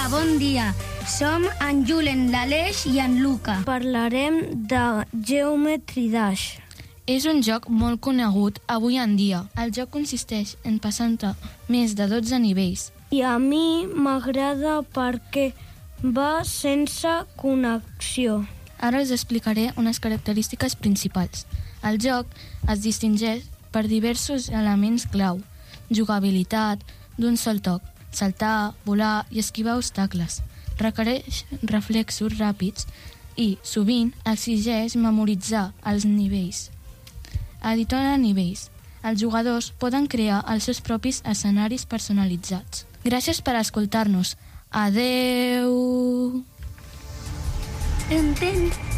Hola, bon dia. Som en Julen, l'Aleix i en Luca. Parlarem de Geometry Dash. És un joc molt conegut avui en dia. El joc consisteix en passar-te més de 12 nivells. I a mi m'agrada perquè va sense connexió. Ara us explicaré unes característiques principals. El joc es distingeix per diversos elements clau. Jugabilitat d'un sol toc, saltar, volar i esquivar obstacles. Requereix reflexos ràpids i, sovint, exigeix memoritzar els nivells. Editor de nivells. Els jugadors poden crear els seus propis escenaris personalitzats. Gràcies per escoltar-nos. Adeu! Entén